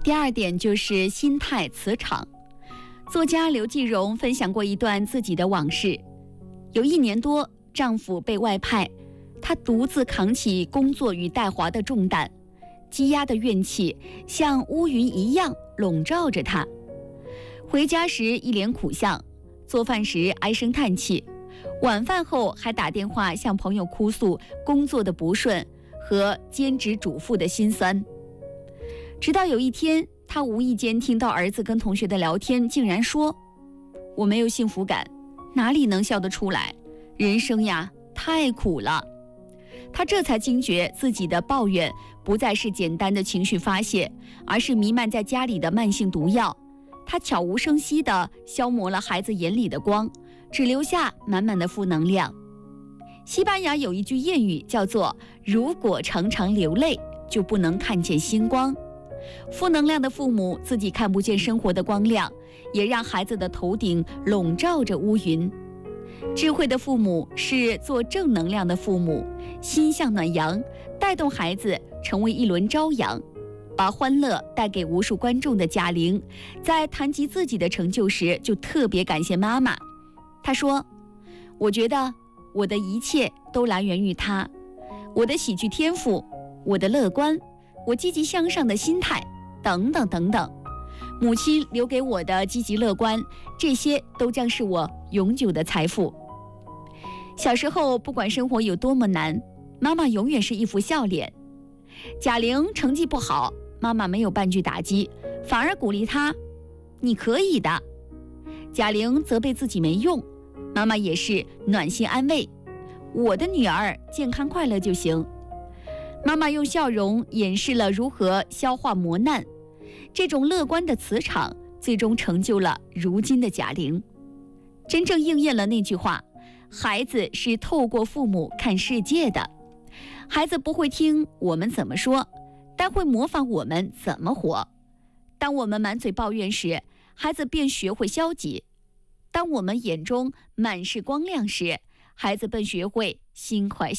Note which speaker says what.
Speaker 1: 第二点就是心态磁场。作家刘继荣分享过一段自己的往事，有1年多，丈夫被外派，她独自扛起工作与带娃的重担，积压的怨气像乌云一样笼罩着她。回家时一脸苦相，做饭时唉声叹气，晚饭后还打电话向朋友哭诉工作的不顺和兼职主妇的辛酸。直到有一天，她无意间听到儿子跟同学的聊天，竟然说：“我没有幸福感，哪里能笑得出来？人生呀，太苦了。”她这才惊觉自己的抱怨不再是简单的情绪发泄，而是弥漫在家里的慢性毒药。她悄无声息地消磨了孩子眼里的光，只留下满满的负能量。西班牙有一句谚语叫做“如果常常流泪，就不能看见星光”。负能量的父母自己看不见生活的光亮，也让孩子的头顶笼罩着乌云。智慧的父母是做正能量的父母，心向暖阳，带动孩子成为一轮朝阳，把欢乐带给无数观众的贾玲，在谈及自己的成就时，就特别感谢妈妈。她说：“我觉得我的一切都来源于她，我的喜剧天赋，我的乐观，我积极向上的心态，等等等等。母亲留给我的积极乐观，这些都将是我永久的财富。”小时候，不管生活有多么难，妈妈永远是一副笑脸。贾玲成绩不好，妈妈没有半句打击，反而鼓励她：“你可以的。”贾玲责备自己没用，妈妈也是暖心安慰：“我的女儿健康快乐就行。”妈妈用笑容演示了如何消化磨难，这种乐观的磁场最终成就了如今的贾玲，真正应验了那句话：孩子是透过父母看世界的。孩子不会听我们怎么说，但会模仿我们怎么活。当我们满嘴抱怨时，孩子便学会消极；当我们眼中满是光亮时，孩子便学会心怀